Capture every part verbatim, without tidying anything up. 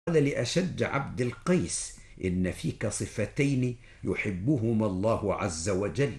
قال لأشج عبد القيس: إن فيك صفتين يحبهما الله عز وجل: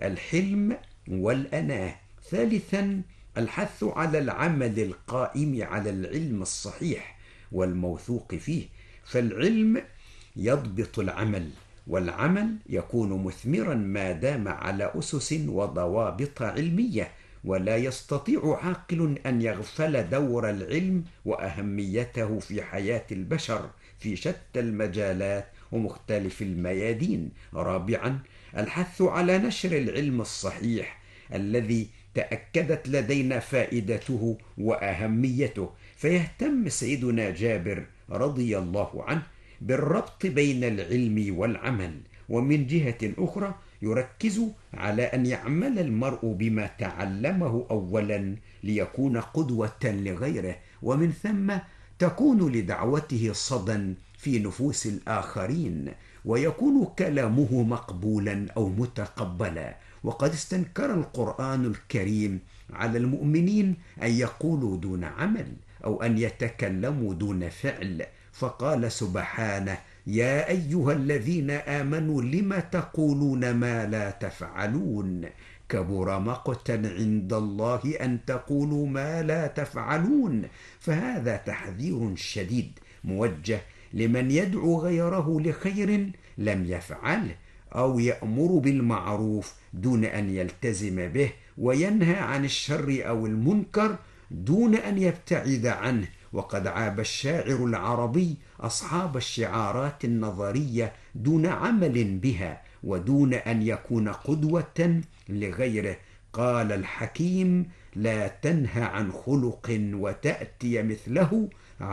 الحلم والأناة. ثالثا، الحث على العمل القائم على العلم الصحيح والموثوق فيه، فالعلم يضبط العمل، والعمل يكون مثمرا ما دام على أسس وضوابط علمية، ولا يستطيع عاقل أن يغفل دور العلم وأهميته في حياة البشر في شتى المجالات ومختلف الميادين. رابعا، الحث على نشر العلم الصحيح الذي تأكدت لدينا فائدته وأهميته، فيهتم سيدنا جابر رضي الله عنه بالربط بين العلم والعمل، ومن جهة أخرى يركز على أن يعمل المرء بما تعلمه أولا ليكون قدوة لغيره، ومن ثم تكون لدعوته صدى في نفوس الآخرين، ويكون كلامه مقبولا أو متقبلا. وقد استنكر القرآن الكريم على المؤمنين أن يقولوا دون عمل أو أن يتكلموا دون فعل، فقال سبحانه: يا أيها الذين آمنوا لم تقولون ما لا تفعلون، كبر مقتا عند الله أن تقولوا ما لا تفعلون. فهذا تحذير شديد موجه لمن يدعو غيره لخير لم يفعله، أو يأمر بالمعروف دون أن يلتزم به، وينهى عن الشر أو المنكر دون أن يبتعد عنه. وقد عاب الشاعر العربي أصحاب الشعارات النظرية دون عمل بها ودون أن يكون قدوة لغيره. قال الحكيم: لا تنه عن خلق وتأتي مثله،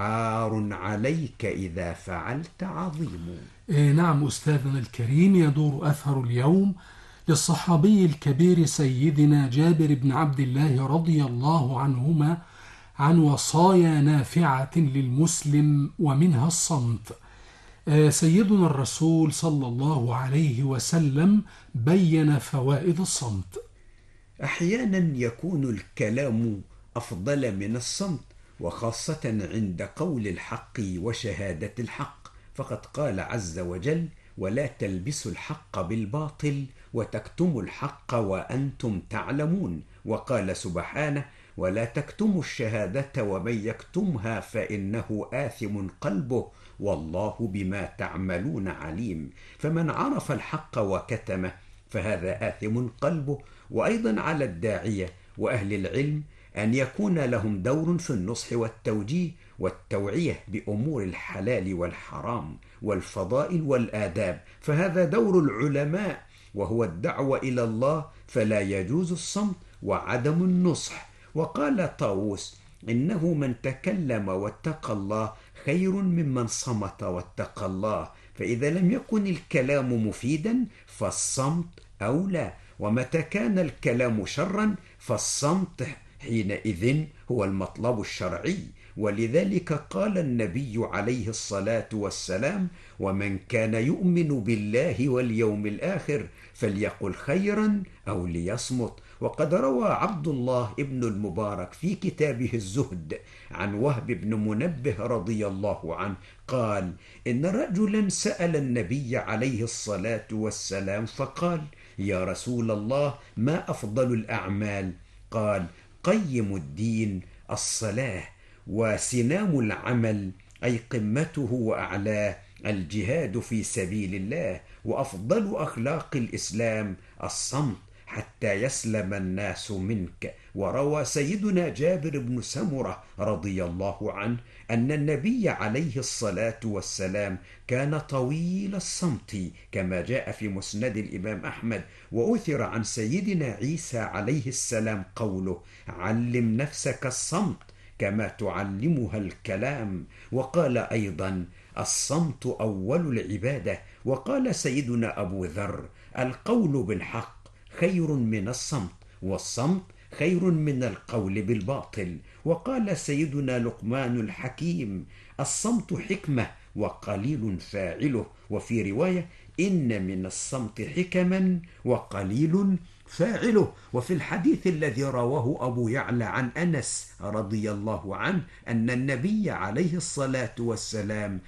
عار عليك إذا فعلت عظيم. إيه نعم أستاذنا الكريم، يدور أثر اليوم للصحابي الكبير سيدنا جابر بن عبد الله رضي الله عنهما عن وصايا نافعة للمسلم، ومنها الصمت. سيدنا الرسول صلى الله عليه وسلم بين فوائد الصمت. أحيانا يكون الكلام أفضل من الصمت، وخاصة عند قول الحق وشهادة الحق، فقد قال عز وجل: ولا تلبسوا الحق بالباطل وتكتموا الحق وأنتم تعلمون. وقال سبحانه: ولا تكتموا الشهادة ومن يكتمها فإنه آثم قلبه والله بما تعملون عليم. فمن عرف الحق وكتمه فهذا آثم قلبه. وأيضا على الداعية وأهل العلم أن يكون لهم دور في النصح والتوجيه والتوعية بأمور الحلال والحرام والفضائل والآداب، فهذا دور العلماء، وهو الدعوة إلى الله، فلا يجوز الصمت وعدم النصح. وقال طاووس: إنه من تكلم واتقى الله خير ممن صمت واتقى الله، فإذا لم يكن الكلام مفيدا فالصمت أولى، ومتى كان الكلام شرا فالصمت حينئذ هو المطلب الشرعي. ولذلك قال النبي عليه الصلاة والسلام: ومن كان يؤمن بالله واليوم الآخر فليقل خيرا أو ليصمت. وقد روى عبد الله ابن المبارك في كتابه الزهد عن وهب بن منبه رضي الله عنه قال: إن رجلا سأل النبي عليه الصلاة والسلام فقال: يا رسول الله، ما أفضل الأعمال؟ قال: قيم الدين الصلاة، وسنام العمل أي قمته وأعلاه الجهاد في سبيل الله، وأفضل أخلاق الإسلام الصمت حتى يسلم الناس منك. وروى سيدنا جابر بن سمرة رضي الله عنه أن النبي عليه الصلاة والسلام كان طويل الصمت كما جاء في مسند الإمام أحمد. وأثر عن سيدنا عيسى عليه السلام قوله: علم نفسك الصمت كما تعلمها الكلام. وقال أيضا: الصمت أول العبادة. وقال سيدنا أبو ذر: القول بالحق خير من الصمت، والصمت خير من القول بالباطل. وقال سيدنا لقمان الحكيم: الصمت حكمة وقليل فاعله. وفي رواية: إن من الصمت حكما وقليل فاعله. وفي الحديث الذي رواه أبو يعلى عن أنس رضي الله عنه أن النبي عليه الصلاة والسلام